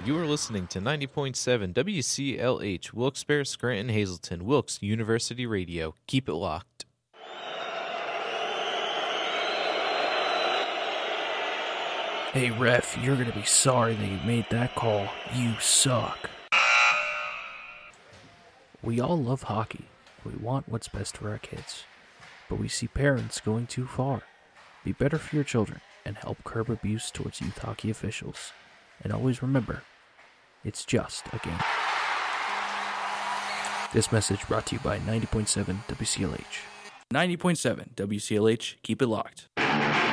You are listening to 90.7 WCLH, Wilkes-Barre, Scranton, Hazleton, Wilkes University Radio. Keep it locked. Hey ref, you're gonna be sorry that you made that call. You suck. We all love hockey. We want what's best for our kids. But we see parents going too far. Be better for your children and help curb abuse towards youth hockey officials. And always remember, it's just a game. This message brought to you by 90.7 WCLH. 90.7 WCLH, keep it locked.